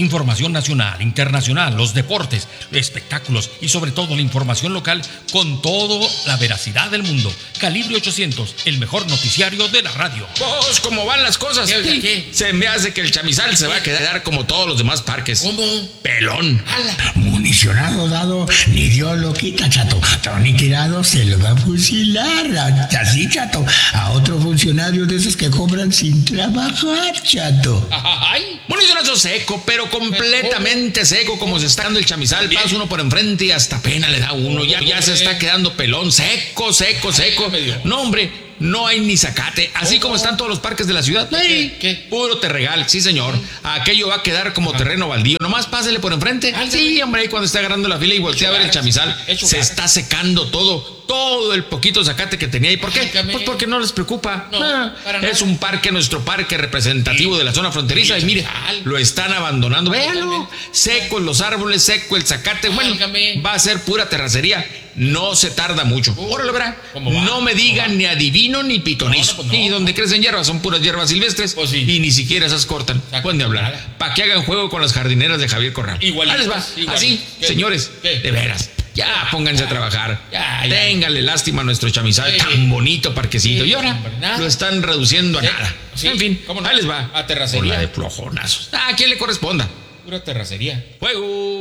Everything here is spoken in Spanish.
Información nacional, internacional, los deportes, espectáculos y sobre todo la información local con toda la veracidad del mundo. Calibre 800, el mejor noticiario de la radio. Pues, ¿cómo van las cosas? ¿Qué? Se me hace que el Chamizal se va a quedar como todos los demás parques. ¿Cómo? Pelón. Municionado dado, ni Dios lo quita, chato. Tony Tirado se lo va a fusilar. Así, chato. A otro funcionario de esos que cobran sin trabajar, chato. Ay. Municionazo seco, pero completamente seco, como se está dando el Chamizal. Pasa uno por enfrente y hasta pena le da uno. Ya se está quedando pelón, seco. No, hombre, no hay ni zacate. Así como están todos los parques de la ciudad. ¿Qué? Puro terregal, sí, señor. Aquello va a quedar como terreno baldío. Nomás pásele por enfrente. Sí, hombre, ahí cuando está agarrando la fila y voltea a ver el Chamizal, se está secando todo el poquito zacate que tenía. ¿Y por qué? Pues porque no les preocupa. Es un parque, nuestro parque representativo de la zona fronteriza. Y mire, lo están abandonando. Véalo. Secos los árboles, seco el zacate. Bueno, va a ser pura terracería. No se tarda mucho. Órale, verá. No me digan ni adivino ni pitonizo. Y donde crecen hierbas son puras hierbas silvestres. Y ni siquiera esas cortan. Pueden de hablar. Para que hagan juego con las jardineras de Javier Corral. Ahí les va. Así, señores, de veras. Ya pónganse a trabajar. Ténganle lástima a nuestro Chamizal, tan bonito parquecito. Y ahora lo están reduciendo a nada. En fin, ahí les va. A terracería. Por la de flojonazos. ¿A quién le corresponda? Pura terracería. Juego.